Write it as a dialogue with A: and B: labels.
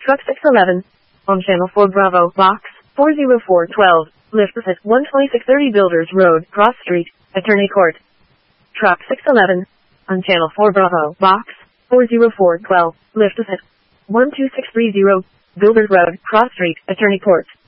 A: Truck 611. On Channel 4 Bravo, Box 40412. Lift at 12630 Builders Road, Cross Street, Attorney Court. Truck 611. On Channel 4 Bravo, Box 40412. Lift at 12630 Builders Road, Cross Street, Attorney Court.